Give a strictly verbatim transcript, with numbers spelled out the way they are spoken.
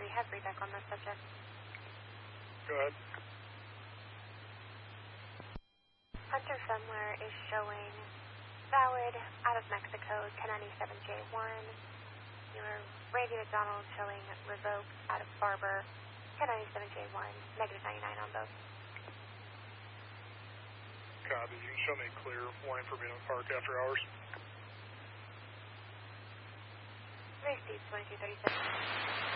we have feedback on the subject. Go ahead. Hunter Semler is showing valid out of Mexico, ten ninety-seven J one. Your Radio Donald showing revoked out of Barber, ten ninety-seven J one, negative ninety-nine on both. Copy. You can show me clear line for Minot Park after hours. Received twenty-two thirty-seven.